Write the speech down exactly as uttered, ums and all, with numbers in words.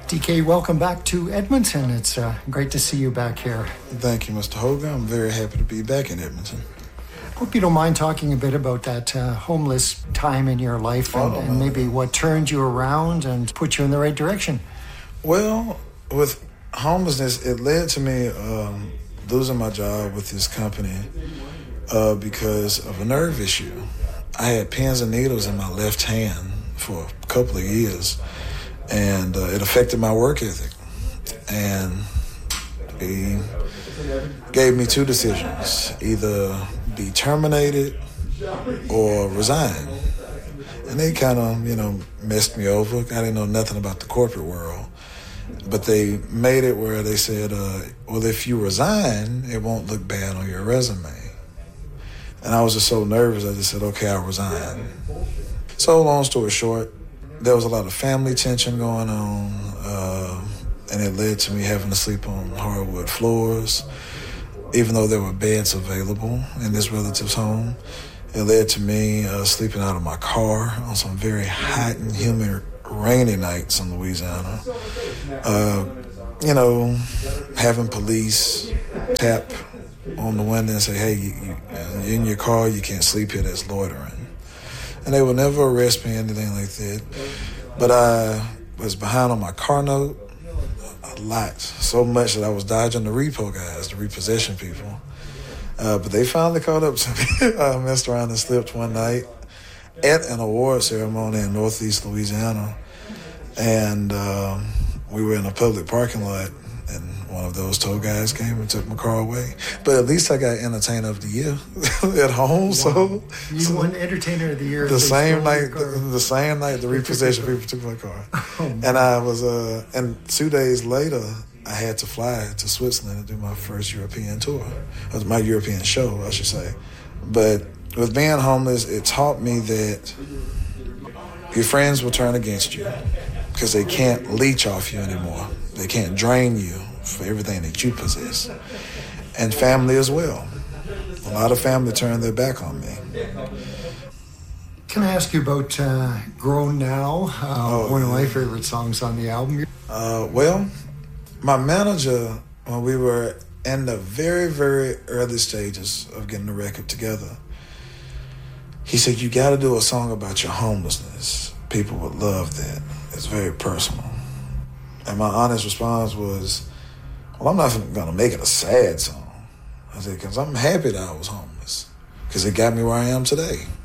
D K, welcome back to Edmonton. It's uh, great to see you back here. Thank you, Mister Hogan. I'm very happy to be back in Edmonton. Hope you don't mind talking a bit about that uh, homeless time in your life and, Oh, and maybe what turned you around and put you in the right direction. Well, with homelessness, it led to me um, losing my job with this company uh, because of a nerve issue. I had pins and needles in my left hand for a couple of years, and uh, it affected my work ethic. And he gave me two decisions: either be terminated or resign. And they kind of, you know, messed me over. I didn't know nothing about the corporate world. But they made it where they said, uh, well, if you resign, it won't look bad on your resume. And I was just so nervous, I just said, okay, I'll resign. So long story short, there was a lot of family tension going on, uh, and it led to me having to sleep on hardwood floors, even though there were beds available in this relative's home. It led to me uh, sleeping out of my car on some very hot and humid, rainy nights in Louisiana. Uh, you know, having police tap on the window and say, hey, you, you, you're in your car, you can't sleep here, that's loitering. And they would never arrest me or anything like that. But I was behind on my car note a lot, so much that I was dodging the repo guys, the repossession people. Uh, but they finally caught up to me. I messed around and slipped one night at an award ceremony in Northeast Louisiana. And um, we were in a public parking lot, and one of those tow guys came and took my car away. But at least I got Entertainer of the Year at home. Wow. So you so won Entertainer of the Year. The same night, the, the same night, the repossession people took my car, oh, and I was. Uh, and two days later, I had to fly to Switzerland to do my first European tour, or my European show, I should say. But with being homeless, it taught me that your friends will turn against you because they can't leech off you anymore. They can't drain you for everything that you possess. And family as well. A lot of family turned their back on me. Can I ask you about uh, Grown Now, uh, oh, one of my favorite songs on the album? Uh, well, my manager, when we were in the very, very early stages of getting the record together, he said, you got to do a song about your homelessness. People would love that. It's very personal. And my honest response was, well, I'm not going to make it a sad song. I said, because I'm happy that I was homeless, because it got me where I am today.